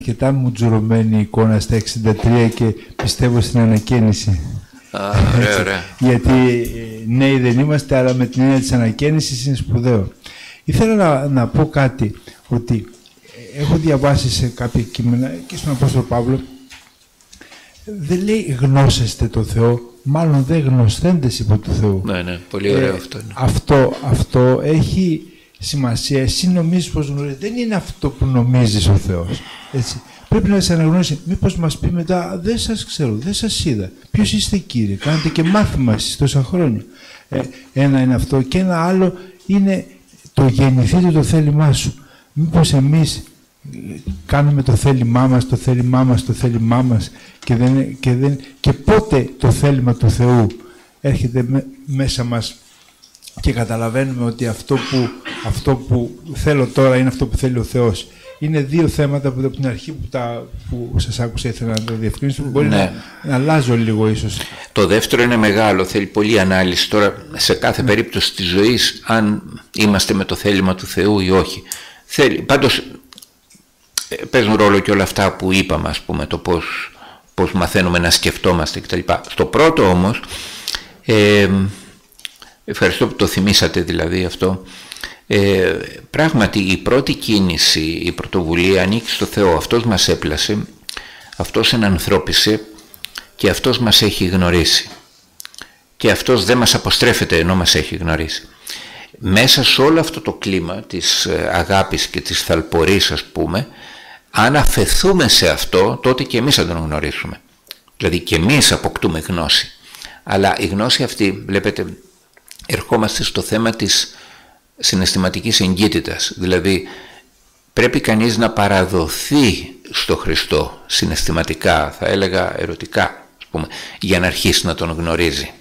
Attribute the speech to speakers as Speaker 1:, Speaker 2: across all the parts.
Speaker 1: αρκετά μουτζουρωμένη εικόνα στα 63 και πιστεύω στην ανακαίνιση.
Speaker 2: Ωραία, ωραία.
Speaker 1: Γιατί νέοι δεν είμαστε, αλλά με την έννοια της ανακαίνισης είναι σπουδαίο. Ήθελα να πω κάτι, ότι έχω διαβάσει σε κάποια κείμενα και στον Απόστολο Παύλο, δεν λέει γνώσεστε το Θεό, μάλλον δεν γνωστέντες υπό του Θεού.
Speaker 2: Ναι, πολύ ωραίο αυτό. Ναι.
Speaker 1: Αυτό έχει σημασία. Εσύ νομίζεις πως γνωρίζεις. Δεν είναι αυτό που νομίζεις ο Θεός. Έτσι. Πρέπει να σε αναγνωρίσει. Μήπως μας πει μετά, δεν σας ξέρω, δεν σας είδα. Ποιος είστε Κύριε, κάνετε και μάθημα εσείς τόσα χρόνια. Ένα είναι αυτό. Και ένα άλλο είναι το γεννηθείτε το θέλημά σου. Μήπως εμείς κάνουμε το θέλημά μας, το θέλημά μας, το θέλημά μας και πότε το θέλημα του Θεού έρχεται μέσα μας και καταλαβαίνουμε ότι αυτό που θέλω τώρα είναι αυτό που θέλει ο Θεός. Είναι δύο θέματα που από την αρχή που σας άκουσα ήθελα να το διευκρινίσω, που μπορεί να αλλάζω λίγο ίσως.
Speaker 2: Το δεύτερο είναι μεγάλο, θέλει πολλή ανάλυση τώρα σε κάθε περίπτωση της ζωής, αν είμαστε με το θέλημα του Θεού ή όχι. Πάντως παίζουν ρόλο και όλα αυτά που είπαμε, ας πούμε, το πώς μαθαίνουμε να σκεφτόμαστε κτλ. Στο πρώτο όμως, ευχαριστώ που το θυμήσατε δηλαδή αυτό, πράγματι η πρώτη κίνηση, η πρωτοβουλία ανήκει στο Θεό. Αυτός μας έπλασε, Αυτός ενανθρώπισε και Αυτός μας έχει γνωρίσει. Και Αυτός δεν μας αποστρέφεται ενώ μας έχει γνωρίσει. Μέσα σε όλο αυτό το κλίμα της αγάπης και της θαλπορής, ας πούμε, αν αφεθούμε σε αυτό, τότε και εμείς θα τον γνωρίσουμε. Δηλαδή και εμείς αποκτούμε γνώση. Αλλά η γνώση αυτή, βλέπετε, ερχόμαστε στο θέμα της συναισθηματικής εγκύτητας. Δηλαδή πρέπει κανείς να παραδοθεί στο Χριστό συναισθηματικά, θα έλεγα ερωτικά, ας πούμε, για να αρχίσει να τον γνωρίζει.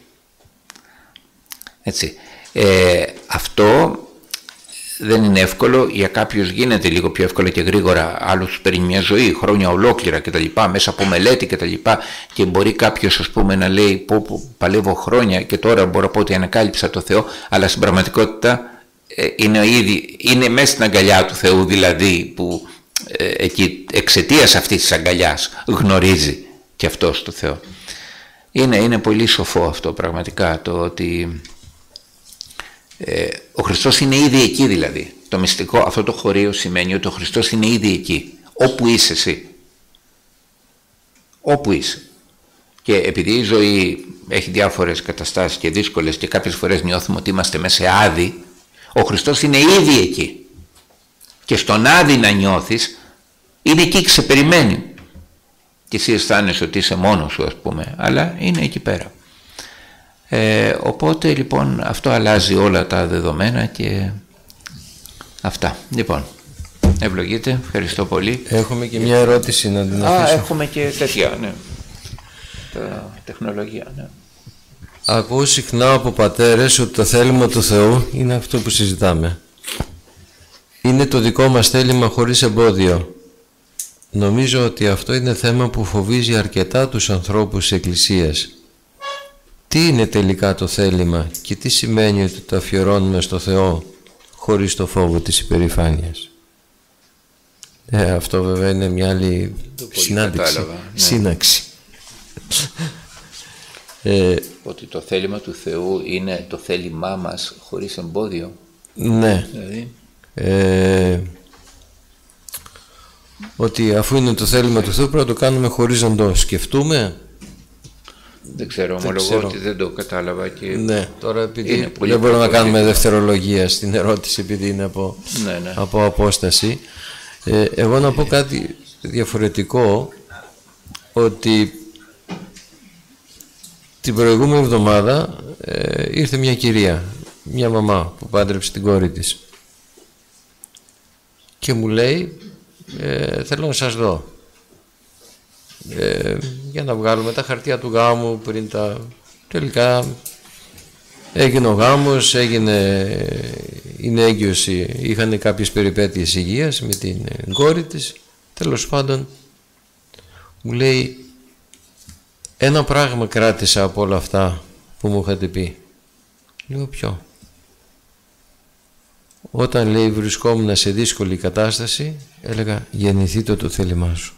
Speaker 2: Έτσι. Αυτό δεν είναι εύκολο, για κάποιους γίνεται λίγο πιο εύκολο και γρήγορα, άλλους παίρνει μια ζωή, χρόνια ολόκληρα κτλ, μέσα από μελέτη κτλ, και μπορεί κάποιος, ας πούμε, να λέει πω παλεύω χρόνια και τώρα μπορώ να πω ότι ανακάλυψα το Θεό, αλλά στην πραγματικότητα είναι μέσα στην αγκαλιά του Θεού, δηλαδή που εκεί εξαιτίας αυτής της αγκαλιάς γνωρίζει και αυτός το Θεό. Είναι πολύ σοφό αυτό πραγματικά, το ότι ο Χριστός είναι ήδη εκεί, δηλαδή. Το μυστικό, αυτό το χωρίο σημαίνει ότι ο Χριστός είναι ήδη εκεί, όπου είσαι εσύ. Όπου είσαι. Και επειδή η ζωή έχει διάφορες καταστάσεις και δύσκολες και κάποιες φορές νιώθουμε ότι είμαστε μέσα σε άδη, ο Χριστός είναι ήδη εκεί. Και στον άδη να νιώθεις, είναι εκεί και σε περιμένει. Και εσύ αισθάνεσαι ότι είσαι μόνος σου, ας πούμε, αλλά είναι εκεί πέρα. Οπότε λοιπόν αυτό αλλάζει όλα τα δεδομένα και αυτά. Λοιπόν, ευλογείτε, ευχαριστώ πολύ.
Speaker 3: Έχουμε και μια ερώτηση να την αφήσω.
Speaker 2: Έχουμε και τέτοια, ναι. Τεχνολογία, ναι.
Speaker 3: Ακούω συχνά από πατέρες ότι το θέλημα του Θεού είναι αυτό που συζητάμε. Είναι το δικό μας θέλημα χωρίς εμπόδιο. Νομίζω ότι αυτό είναι θέμα που φοβίζει αρκετά τους ανθρώπους της Εκκλησίας. Τι είναι τελικά το θέλημα και τι σημαίνει ότι το αφιερώνουμε στο Θεό χωρίς το φόβο της υπερηφάνειας. Αυτό βέβαια είναι μια άλλη συνάντηση, σύναξη.
Speaker 2: Ότι το θέλημα του Θεού είναι το θέλημά μας χωρίς εμπόδιο.
Speaker 3: Ναι. Δηλαδή. Ότι αφού είναι το θέλημα του Θεού πρέπει να το κάνουμε χωρίς να το σκεφτούμε.
Speaker 2: Δεν ξέρω, ομολογώ ότι δεν το κατάλαβα. Και
Speaker 3: ναι, τώρα επειδή δεν μπορούμε να κάνουμε δευτερολογία στην ερώτηση επειδή είναι από απόσταση. Εγώ να πω κάτι διαφορετικό, ότι την προηγούμενη εβδομάδα ήρθε μια κυρία, μια μαμά που πάντρεψε την κόρη της και μου λέει θέλω να σας δω για να βγάλουμε τα χαρτιά του γάμου πριν τα... Τελικά έγινε ο γάμος, είναι έγκυωση, είχαν κάποιες περιπέτειες υγείας με την κόρη της. Τέλος πάντων μου λέει ένα πράγμα κράτησα από όλα αυτά που μου είχατε πει. Λέω ποιο? Όταν λέει βρισκόμουν σε δύσκολη κατάσταση έλεγα γεννηθείτε το θέλημά σου.